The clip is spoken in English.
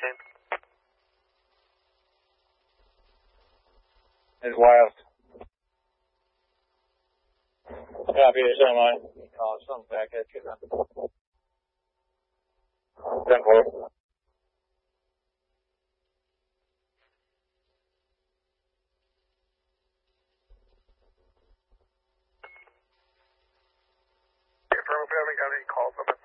It's wild. Copy, it's on line. Something back at you. 10-4. Affirmative, we haven't got any calls up at